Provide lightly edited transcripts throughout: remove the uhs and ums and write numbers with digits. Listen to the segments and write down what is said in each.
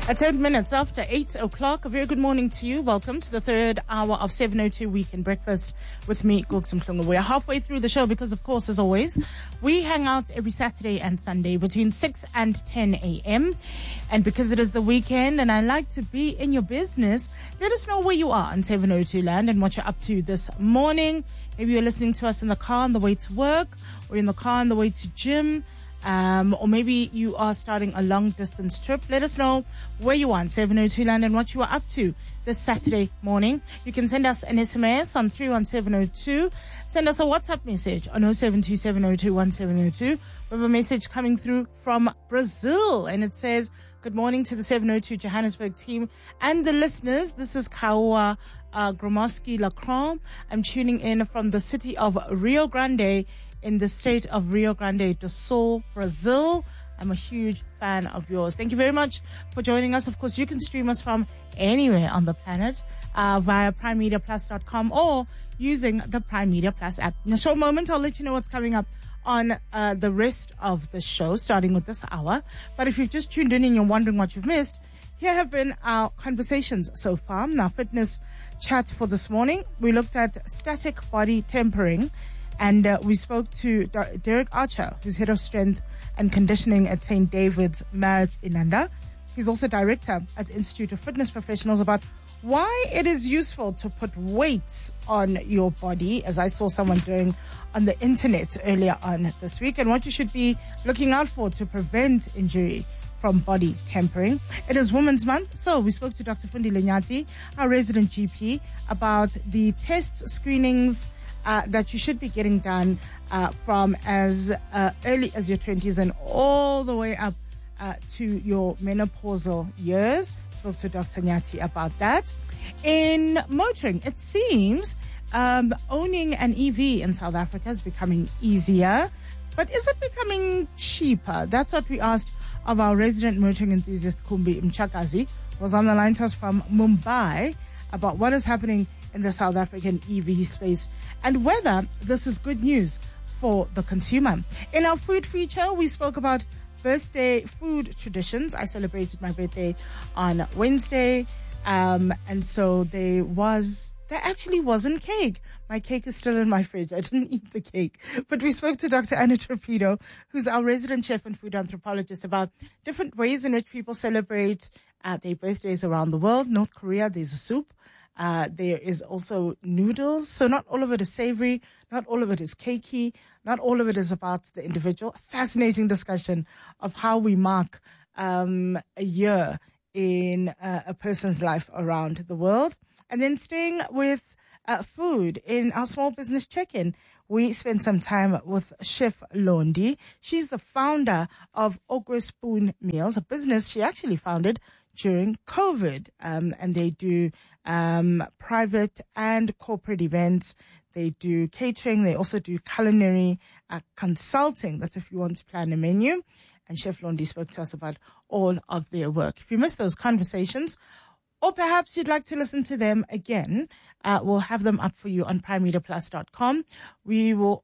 At 10 minutes after 8 o'clock, a very good morning to you. Welcome to the third hour of 702 Weekend Breakfast with me, Gugs Mhlungu. We are halfway through the show because, of course, as always, we hang out every Saturday and Sunday between 6 and 10 a.m. And because it is the weekend and I like to be in your business, let us know where you are on 702 Land and what you're up to this morning. Maybe you're listening to us in the car on the way to work or in the car on the way to gym. Or maybe you are starting a long distance trip. Let us know where you are on 702 Land and what you are up to this Saturday morning. You can send us an SMS on 31702. Send us a WhatsApp message on 0727021702. We have a message coming through from Brazil and it says, good morning to the 702 Johannesburg team and the listeners. This is Kaua Gromoski Lacron. I'm tuning in from the city of Rio Grande in the state of Rio Grande do Sul, Brazil. I'm a huge fan of yours. Thank you very much for joining us. Of course, you can stream us from anywhere on the planet via primemediaplus.com or using the Prime Media Plus app. In a short moment, I'll let you know what's coming up on the rest of the show, starting with this hour. But if you've just tuned in and you're wondering what you've missed, here have been our conversations so far. Our fitness chat for this morning. We looked at static body tempering. And we spoke to Derek Archer, who's head of strength and conditioning at St. David's Merit Inanda. He's also director at the Institute of Fitness Professionals, about why it is useful to put weights on your body, as I saw someone doing on the internet earlier on this week, and what you should be looking out for to prevent injury from body tempering. It is Women's Month, so we spoke to Dr. Fundi Lenyati, our resident GP, about the tests, screenings, that you should be getting done from as early as your 20s and all the way up to your menopausal years. Spoke to Dr. Nyati about that. In motoring, it seems owning an EV in South Africa is becoming easier, but is it becoming cheaper? That's what we asked of our resident motoring enthusiast, Kumbi Mchakazi, who was on the line to us from Mumbai about what is happening in the South African EV space and whether this is good news for the consumer. In our food feature, we spoke about birthday food traditions. I celebrated my birthday on Wednesday, and so there actually wasn't cake. My cake is still in my fridge. I didn't eat the cake. But we spoke to Dr. Anna Trapido, who's our resident chef and food anthropologist, about different ways in which people celebrate their birthdays around the world. North Korea, there's a soup. There is also noodles. So not all of it is savory. Not all of it is cakey. Not all of it is about the individual. Fascinating discussion of how we mark a year in a person's life around the world. And then staying with food in our small business check-in, we spent some time with Chef Londi. She's the founder of Okwe Spoon Meals, a business she actually founded during COVID. And they do private and corporate events. They do catering. They also do culinary consulting. That's if you want to plan a menu. And Chef Londi spoke to us about all of their work. If you missed those conversations, or perhaps you'd like to listen to them again, we'll have them up for you on primemediaplus.com. You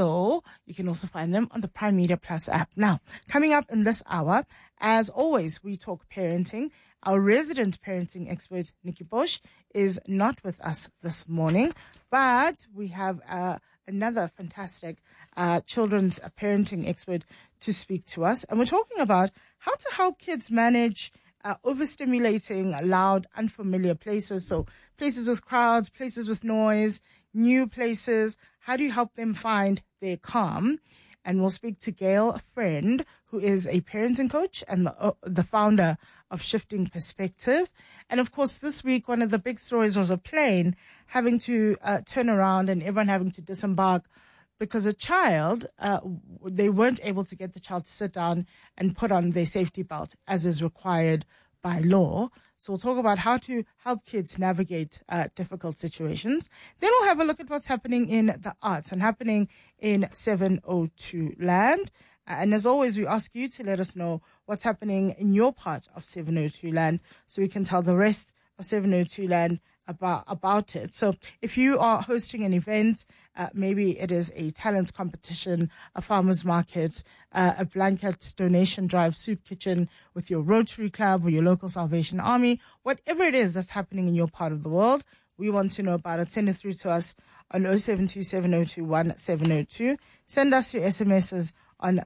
can also find them on the Prime Media Plus app. Now, coming up in this hour, as always, we talk parenting. Our resident parenting expert, Nikki Bosch, is not with us this morning, but we have another fantastic children's parenting expert to speak to us. And we're talking about how to help kids manage overstimulating, loud, unfamiliar places. So places with crowds, places with noise, new places. How do you help them find their calm? And we'll speak to Gail Friend, who is a parenting coach and the founder of Shifting Perspective. And of course, this week, one of the big stories was a plane having to turn around and everyone having to disembark because a child, they weren't able to get the child to sit down and put on their safety belt as is required by law. So we'll talk about how to help kids navigate difficult situations. Then we'll have a look at what's happening in the arts and happening in 702 Land. And as always, we ask you to let us know what's happening in your part of 702 Land so we can tell the rest of 702 Land about it. So if you are hosting an event, maybe it is a talent competition, a farmer's market, a blanket donation drive, soup kitchen with your Rotary Club or your local Salvation Army, whatever it is that's happening in your part of the world, we want to know about it. Send it through to us on 0727021702. Send us your SMSs on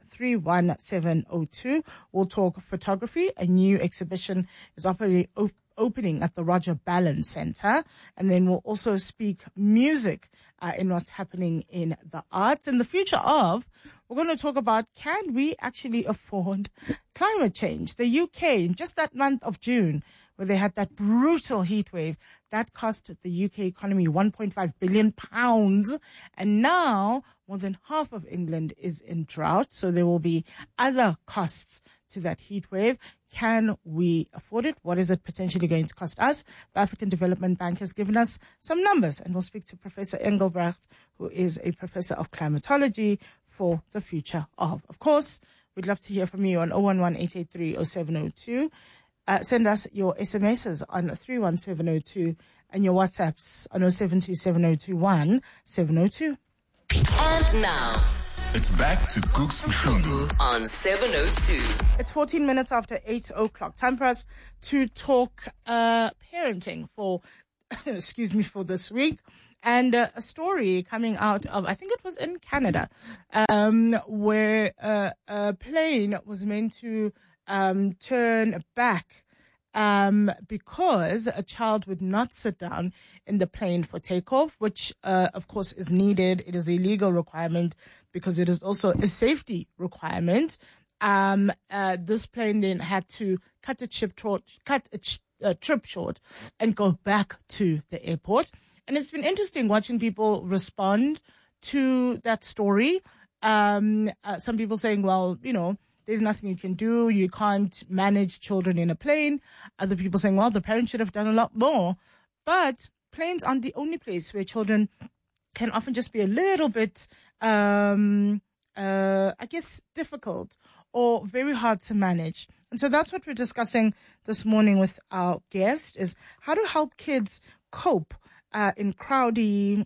31702. We'll talk photography. A new exhibition is opening at the Roger Ballen Center. And then we'll also speak music in what's happening in the arts. And the future of, we're going to talk about, can we actually afford climate change? The UK, in just that month of June, where they had that brutal heat wave, that cost the UK economy £1.5 billion. And now more than half of England is in drought. So there will be other costs to that heat wave. Can we afford it? What is it potentially going to cost us? The African Development Bank has given us some numbers, and we'll speak to Professor Engelbrecht, who is a professor of climatology, for the future of. Of course, we'd love to hear from you on 011-883-0702. Send us your SMSs on 31702 and your WhatsApps on 0727021702. And now, it's back to Cooks Mshungu on 702. It's 14 minutes after 8 o'clock. Time for us to talk parenting for this week. And a story coming out of, I think it was in Canada, where a plane was meant to turn back because a child would not sit down in the plane for takeoff, which of course is needed. It is a legal requirement because it is also a safety requirement. This plane then had to cut a trip short and go back to the airport. And it's been interesting watching people respond to that story. Some people saying, well, there's nothing you can do. You can't manage children in a plane. Other people saying, well, the parents should have done a lot more. But planes aren't the only place where children can often just be a little bit, difficult or very hard to manage. And so that's what we're discussing this morning with our guest, is how to help kids cope in crowded,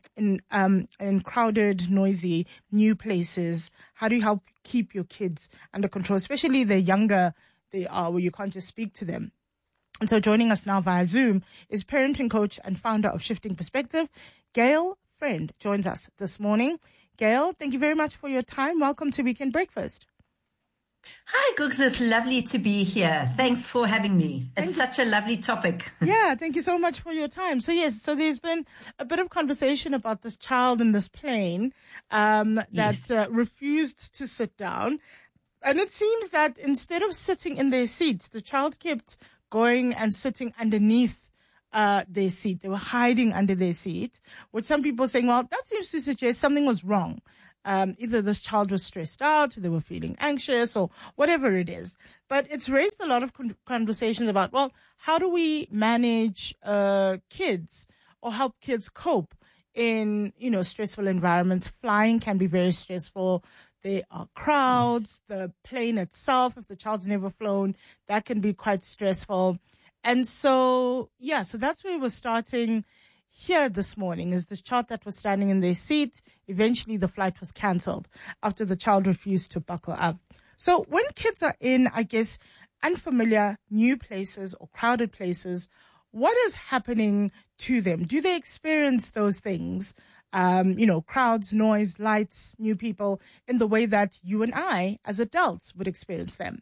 noisy, new places. How do you help keep your kids under control, especially the younger they are, where you can't just speak to them? And so joining us now via Zoom is parenting coach and founder of Shifting Perspective, Gail Friend, joins us this morning. Gail, thank you very much for your time. Welcome to Weekend Breakfast. Hi, Googs. It's lovely to be here. Thanks for having me. It's such a lovely topic. Yeah, thank you so much for your time. So yes, so there's been a bit of conversation about this child in this plane that refused to sit down. And it seems that instead of sitting in their seats, the child kept going and sitting underneath their seat. They were hiding under their seat, which some people are saying, well, that seems to suggest something was wrong. Either this child was stressed out, they were feeling anxious, or whatever it is. But it's raised a lot of conversations about, well, how do we manage kids or help kids cope in, stressful environments? Flying can be very stressful. There are crowds, the plane itself, if the child's never flown, that can be quite stressful. And so, so that's where we're starting here this morning, is this child that was standing in their seat. Eventually the flight was cancelled after the child refused to buckle up. So when kids are in, unfamiliar new places or crowded places, what is happening to them? Do they experience those things, crowds, noise, lights, new people, in the way that you and I as adults would experience them?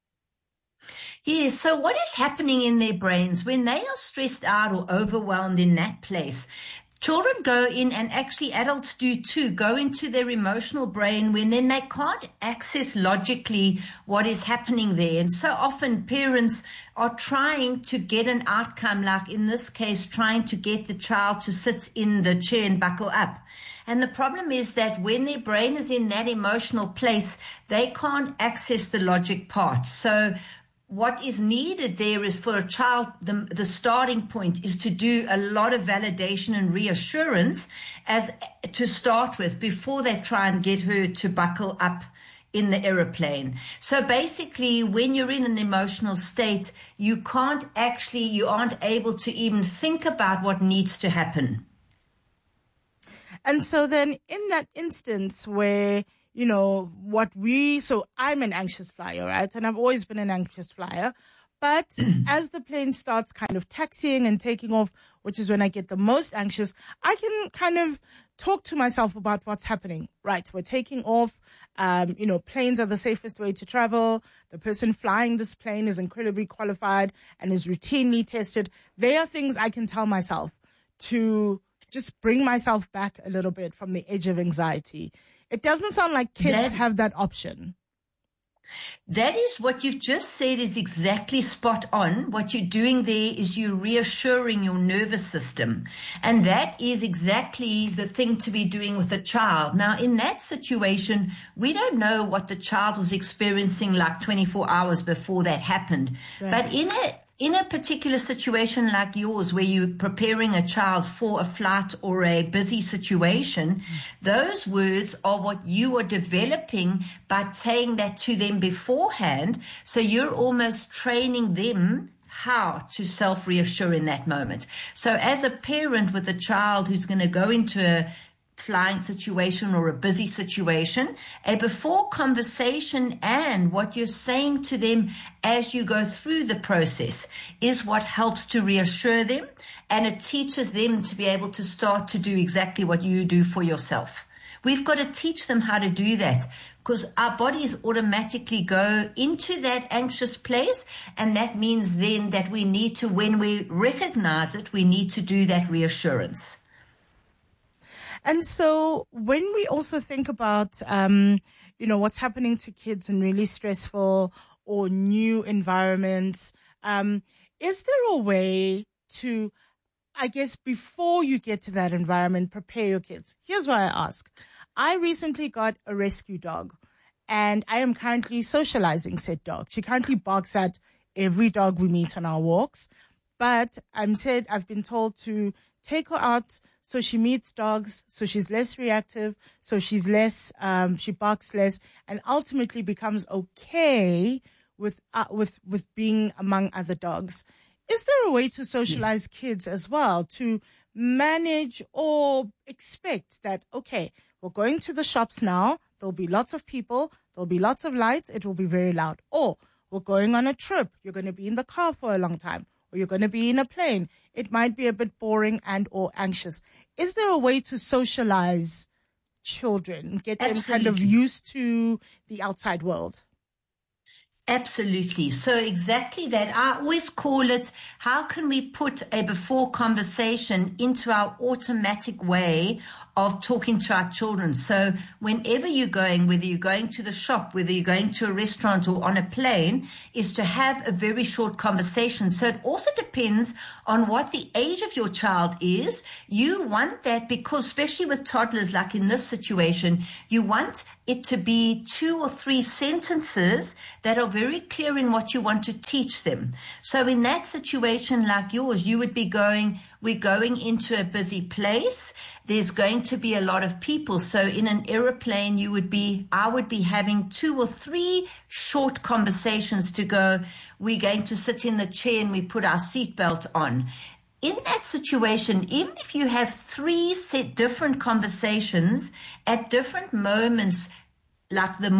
Yes, so what is happening in their brains when they are stressed out or overwhelmed in that place? Children go in, and actually adults do too, go into their emotional brain when then they can't access logically what is happening there. And so often parents are trying to get an outcome, like in this case, trying to get the child to sit in the chair and buckle up. And the problem is that when their brain is in that emotional place, they can't access the logic part. So what is needed there is for a child, the starting point is to do a lot of validation and reassurance as to start with before they try and get her to buckle up in the aeroplane. So basically, when you're in an emotional state, you aren't able to even think about what needs to happen. And so then in that instance where, so I'm an anxious flyer, right? And I've always been an anxious flyer. But as the plane starts kind of taxiing and taking off, which is when I get the most anxious, I can kind of talk to myself about what's happening. Right, we're taking off. Planes are the safest way to travel. The person flying this plane is incredibly qualified and is routinely tested. They are things I can tell myself to just bring myself back a little bit from the edge of anxiety. It doesn't sound like kids have that option. That is what you've just said is exactly spot on. What you're doing there is you're reassuring your nervous system. And that is exactly the thing to be doing with a child. Now, in that situation, we don't know what the child was experiencing like 24 hours before that happened. Right. But in a particular situation like yours, where you're preparing a child for a flight or a busy situation, those words are what you are developing by saying that to them beforehand. So you're almost training them how to self-reassure in that moment. So as a parent with a child who's going to go into a flying situation or a busy situation, a before conversation and what you're saying to them as you go through the process is what helps to reassure them, and it teaches them to be able to start to do exactly what you do for yourself. We've got to teach them how to do that, because our bodies automatically go into that anxious place, and that means then that we need to, when we recognize it, we need to do that reassurance. And so when we also think about, what's happening to kids in really stressful or new environments, is there a way to, I guess, before you get to that environment, prepare your kids? Here's why I ask. I recently got a rescue dog, and I am currently socializing said dog. She currently barks at every dog we meet on our walks, but I've been told to take her out so she meets dogs, so she's less reactive, so she's less, she barks less, and ultimately becomes okay with being among other dogs. Is there a way to socialize kids as well, to manage or expect that, okay, we're going to the shops now, there'll be lots of people, there'll be lots of lights, it will be very loud. Or we're going on a trip, you're going to be in the car for a long time, or you're going to be in a plane. It might be a bit boring and or anxious. Is there a way to socialize children, get them kind of used to the outside world? Absolutely. So exactly that. I always call it, how can we put a before conversation into our automatic way of talking to our children? So whenever you're going, whether you're going to the shop, whether you're going to a restaurant or on a plane, is to have a very short conversation. So it also depends on what the age of your child is. You want that because, especially with toddlers, like in this situation, you want it to be 2 or 3 sentences that are very clear in what you want to teach them. So in that situation like yours, you would be we're going into a busy place. There's going to be a lot of people. So in an aeroplane, I would be having 2 or 3 short conversations to go, we're going to sit in the chair and we put our seatbelt on. In that situation, even if you have 3 different conversations at different moments, like the